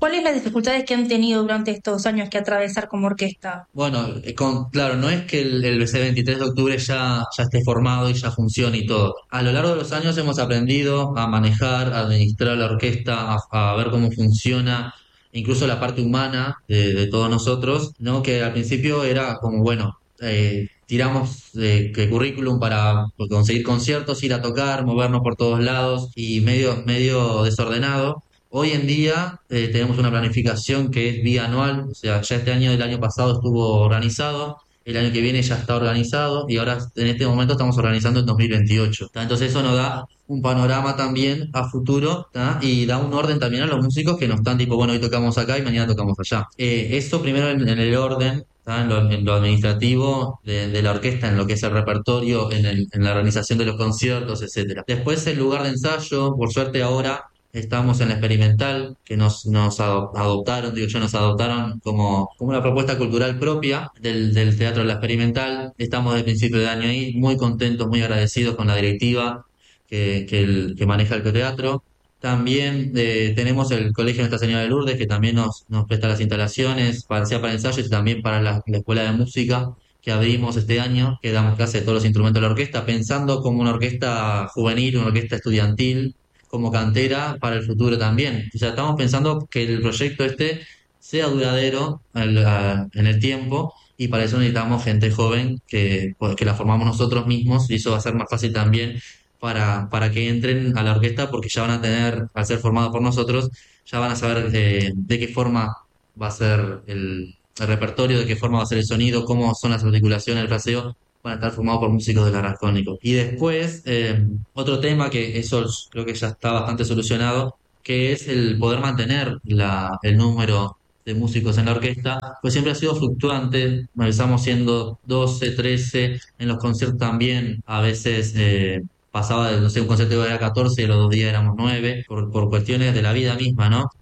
¿Cuáles las dificultades que han tenido durante estos años que atravesar como orquesta? Bueno, claro, no es que el BC 23 de octubre ya esté formado y ya funcione y todo. A lo largo de los años hemos aprendido a manejar, a administrar la orquesta, a ver cómo funciona, incluso la parte humana de todos nosotros, ¿no? Que al principio era como, bueno, tiramos que currículum para conseguir conciertos, ir a tocar, movernos por todos lados y medio desordenado. Hoy en día tenemos una planificación que es bianual, o sea, ya este año, el año pasado estuvo organizado, el año que viene ya está organizado y ahora en este momento estamos organizando el 2028. ¿Tá? Entonces eso nos da un panorama también a futuro, ¿tá? Y da un orden también a los músicos que no están tipo, bueno, hoy tocamos acá y mañana tocamos allá. Eso primero en el orden. ¿Tá? En lo administrativo de la orquesta, en lo que es el repertorio, en la organización de los conciertos, etcétera. Después el lugar de ensayo, por suerte ahora estamos en la experimental, que nos adoptaron, digo yo, nos adoptaron como una propuesta cultural propia del Teatro de la Experimental. Estamos de principio de año ahí, muy contentos, muy agradecidos con la directiva que maneja el teatro. También tenemos el Colegio Nuestra Señora de Lourdes, que también nos presta las instalaciones, sea para ensayos y también para la Escuela de Música que abrimos este año, que damos clase de todos los instrumentos de la orquesta, pensando como una orquesta juvenil, una orquesta estudiantil, como cantera para el futuro también. O sea, estamos pensando que el proyecto este sea duradero en el tiempo y para eso necesitamos gente joven pues, que la formamos nosotros mismos y eso va a ser más fácil también para que entren a la orquesta porque ya van a tener, al ser formados por nosotros, ya van a saber de qué forma va a ser el repertorio, de qué forma va a ser el sonido, cómo son las articulaciones, el fraseo, van a estar formados por músicos del Aracónico. Y después, otro tema que eso creo que ya está bastante solucionado, que es el poder mantener el número de músicos en la orquesta, pues siempre ha sido fluctuante, empezamos siendo 12 13 en los conciertos también, a veces pasaba de, no sé, un concierto era 14 y los 2 días éramos 9 por cuestiones de la vida misma, ¿no?